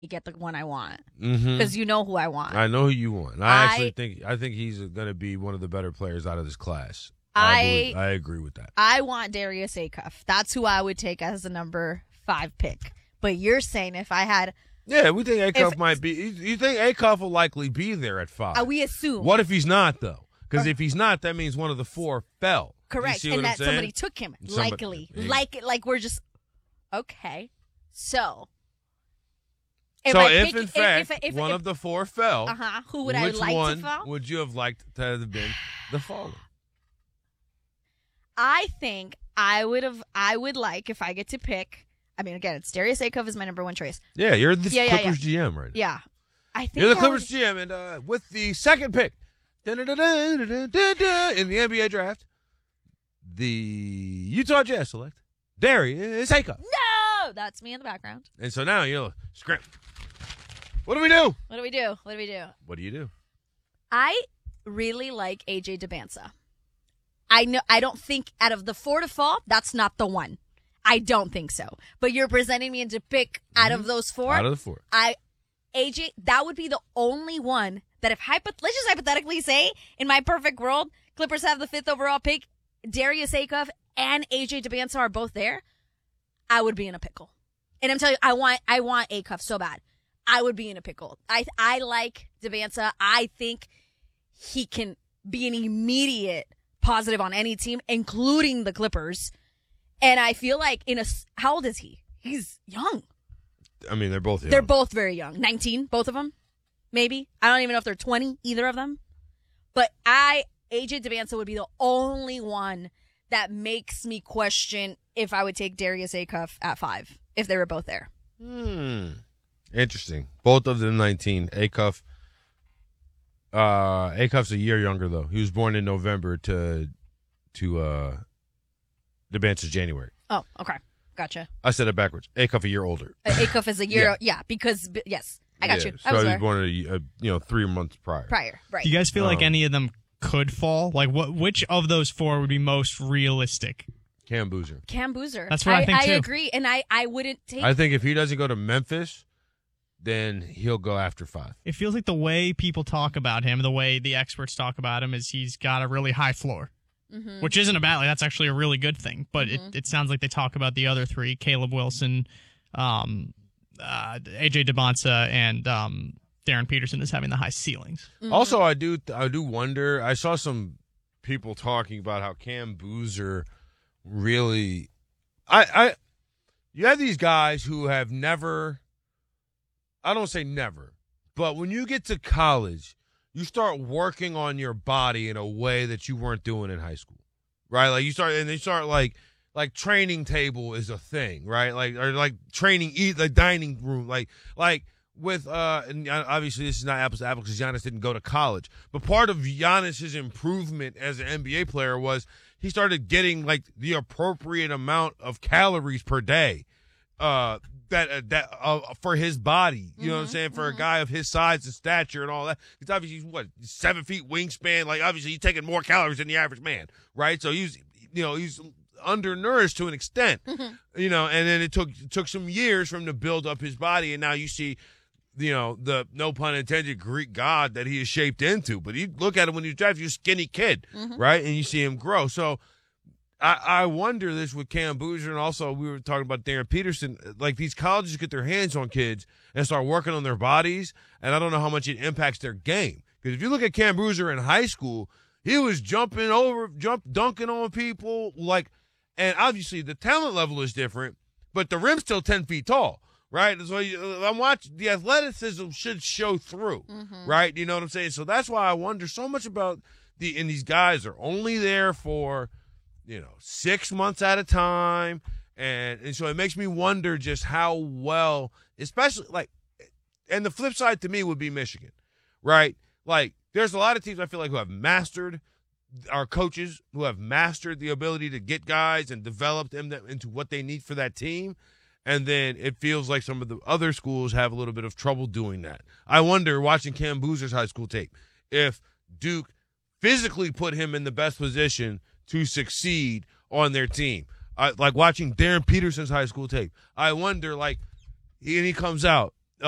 get the one I want Mm-hmm. because you know who I want. I know who you want. I think he's going to be one of the better players out of this class. I agree with that. I want Darius Acuff. That's who I would take as the number 5 pick. But you're saying if I had... Yeah, we think Acuff might be... You think Acuff will likely be there at 5? We assume. What if he's not, though? Because if he's not, that means one of the 4 fell. Correct, and that somebody took him. Likely. Like we're just... Okay. So... If in fact one of the 4 fell, who would I like to fall? Which one would you have liked to have been the faller? I think I would like, if I get to pick, I mean, again, it's Darius Acuff is my number 1 choice. Yeah, you're the Clippers GM right now. Yeah. I think you're the Clippers GM, and with the second pick in the NBA draft, the Utah Jazz select Darius Acuff. No! That's me in the background. And so now you'll scrimp. What do we do? What do we do? What do you do? I really like AJ Dybantsa. I don't think out of the 4 to fall, that's not the one. I don't think so. But you're presenting me to pick out of those 4. Out of the 4. AJ, that would be the only one that let's just hypothetically say, in my perfect world, Clippers have the 5th overall pick, Darius Acuff and AJ Dybantsa are both there, I would be in a pickle. And I'm telling you, I want Acuff so bad. I would be in a pickle. I like Dybantsa. I think he can be an immediate positive on any team, including the Clippers. And I feel like how old is he? He's young. I mean, they're both young. They're both very young. 19, both of them, maybe. I don't even know if they're 20, either of them. But AJ Dybantsa would be the only one that makes me question if I would take Darius Acuff at 5, if they were both there. Interesting. Both of them 19. Acuff's a year younger, though. He was born in November to Dybantsa's January. Oh, okay. Gotcha. I said it backwards. Acuff a year older. Acuff is a year, because, yes, I got you. So he was born 3 months prior. Right. Do you guys feel like any of them could fall? Like, which of those 4 would be most realistic? Cam Boozer. That's what I think, too. I agree, and I wouldn't take... I think if he doesn't go to Memphis, then he'll go after 5. It feels like the way people talk about him, the way the experts talk about him, is he's got a really high floor. Mm-hmm. Which isn't a bad, that's actually a really good thing. But it sounds like they talk about the other 3, Caleb Wilson, AJ Dybantsa, and Darren Peterson as having the high ceilings. Mm-hmm. Also, I do wonder, I saw some people talking about how Cam Boozer really, you have these guys who have never, I don't say never, but when you get to college, you start working on your body in a way that you weren't doing in high school, right? Like they start like training table is a thing, right? Like training, like dining room, like with, and obviously this is not apples to apples because Giannis didn't go to college, but part of Giannis's improvement as an NBA player was he started getting like the appropriate amount of calories per day, for his body, you know what I'm saying? For a guy of his size and stature and all that. It's obviously, 7 feet wingspan. Like, obviously, he's taking more calories than the average man, right? So he's undernourished to an extent, and then it took some years for him to build up his body. And now you see, the no pun intended Greek god that he is shaped into. But you look at him when he was drafted, he's a skinny kid, right? And you see him grow. So, I wonder this with Cam Boozer, and also we were talking about Darren Peterson. Like, these colleges get their hands on kids and start working on their bodies, and I don't know how much it impacts their game. Because if you look at Cam Boozer in high school, he was dunking on people, and obviously the talent level is different, but the rim's still 10 feet tall, right? So I'm watching, the athleticism should show through, right? You know what I'm saying? So that's why I wonder so much about and these guys are only there for 6 months at a time. And so it makes me wonder just how well, especially and the flip side to me would be Michigan, right? Like, there's a lot of teams I feel like who have mastered, our coaches who have mastered the ability to get guys and develop them into what they need for that team. And then it feels like some of the other schools have a little bit of trouble doing that. I wonder, watching Cam Boozer's high school tape, if Duke physically put him in the best position to succeed on their team. Like watching Darren Peterson's high school tape. I wonder, and he comes out,